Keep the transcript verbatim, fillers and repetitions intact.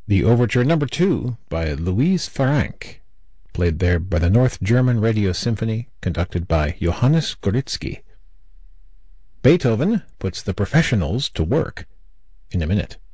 The Overture Number two by Louise Farrenc, played there by the North German Radio Symphony, conducted by Johannes Gorizki. Beethoven puts the professionals to work in a minute.